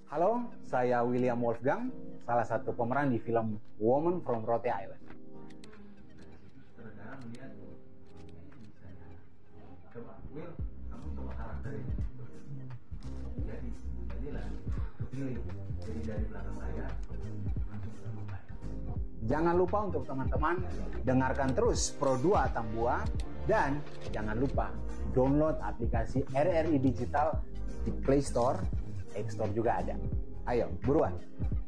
Halo, saya William Wolfgang, salah satu pemeran di film Woman from Rote Island. Saudara melihat kayaknya bisa ya. Coba Will, kamu coba karakter ini. Jadilah kepilih. Jadi dari belakang layar langsung ke belakang layar. Jangan lupa untuk teman-teman dengarkan terus Pro2 Tambua dan jangan lupa download aplikasi RRI Digital di Play Store, App Store juga ada. Ayo, buruan!